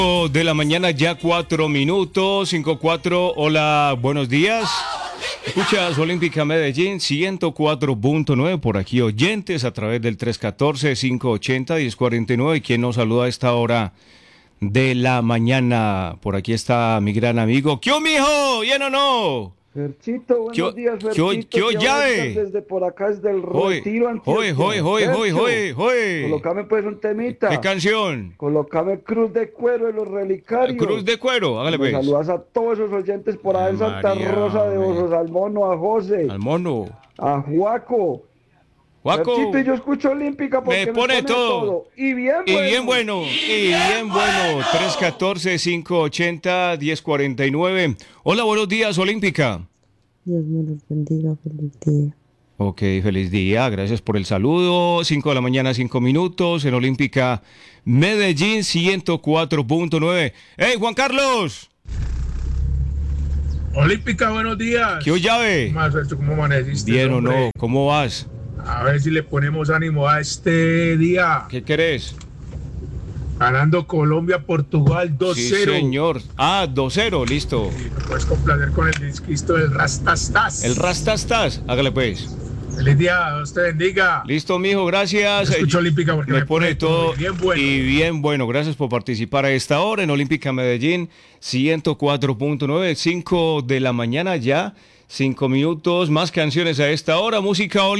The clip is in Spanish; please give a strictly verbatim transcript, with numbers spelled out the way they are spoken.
De la mañana, ya cuatro minutos, cinco cuatro. Hola, buenos días. Escuchas Olímpica Medellín ciento cuatro punto nueve, por aquí oyentes a través del tres uno cuatro, cinco ocho cero, uno cero cuatro nueve. ¿Quién nos saluda a esta hora de la mañana? Por aquí está mi gran amigo. ¿Qué, mijo? ¿Bien o no? Ferchito, buenos días, Ferchito. ¿Qué llave? Desde por acá, desde el Retiro, Joy, Antioquia. joy, joy, joy, joy, joy. Colócame pues un temita. ¿Qué canción? Colócame Cruz de Cuero de los Relicarios. Cruz de Cuero, hágale Me pues. saludas a todos esos oyentes por ahí en Santa María, Rosa de hombre. Osos, al Mono, a José, Al mono. a Juaco. Juaco. Ferchito, y yo escucho Olímpica porque Me me pone pone, todo. todo. Y bien Y bueno. bien bueno, y bien bueno. tres uno cuatro, cinco ocho cero, uno cero cuatro nueve. Hola, buenos días, Olímpica. Dios me los bendiga, feliz día. Ok, feliz día, gracias por el saludo. cinco de la mañana, cinco minutos, en Olímpica Medellín ciento cuatro punto nueve. ¡Hey, Juan Carlos! Olímpica, buenos días. ¿Qué llave? ¿Cómo has hecho? ¿Cómo amaneciste, Bien o hombre? no, ¿cómo vas? A ver si le ponemos ánimo a este día. ¿Qué querés? Ganando Colombia, Portugal dos cero. Sí, señor. Ah, dos cero, listo. Y me puedes complacer con el disquito del Rastastas. El Rastastas, hágale pues. Feliz día, Dios te bendiga. Listo, mijo, gracias. Escucho Olímpica porque me, me pone todo bien bueno. y bien bueno. Gracias por participar a esta hora en Olímpica Medellín ciento cuatro punto nueve, cinco de la mañana ya, cinco minutos, más canciones a esta hora, música olímpica.